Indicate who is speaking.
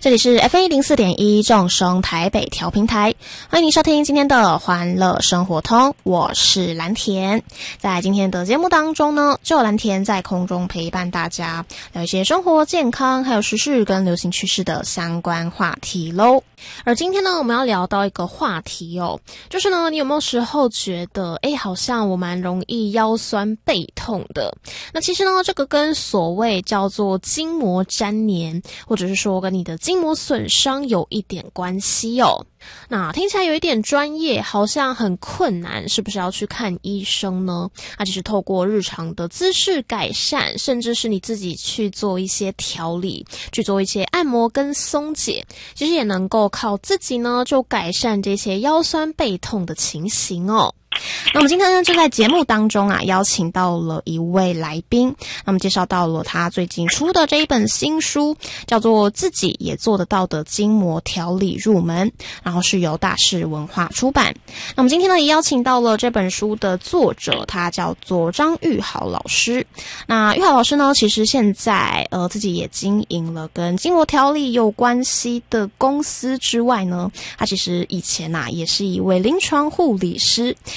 Speaker 1: 这里是 FM104.1 正声台北调频台，欢迎您收听今天的欢乐生活通，我是蓝田。在今天的节目当中呢，就有蓝田在空中陪伴大家聊一些生活健康还有时事跟流行趋势的相关话题咯。而今天呢，我们要聊到一个话题哦，就是呢，你有没有时候觉得好像我蛮容易腰酸背痛的？那其实呢，这个跟所谓叫做筋膜粘连，或者是说跟你的筋膜损伤有一点关系哦。那听起来有一点专业，好像很困难，是不是要去看医生呢？那就是透过日常的姿势改善，甚至是你自己去做一些调理，去做一些按摩跟松解，其实也能够靠自己呢就改善这些腰酸背痛的情形哦。那我们今天呢，就在节目当中邀请到了一位来宾，那么介绍到了他最近出的这一本新书，叫做自己也做得到的筋膜调理入门，然后是由大是文化出版。那么今天呢，也邀请到了这本书的作者，他叫做张玉豪老师。那玉豪老师呢，其实现在自己也经营了跟筋膜调理有关系的公司之外呢，他其实以前也是一位临床护理师。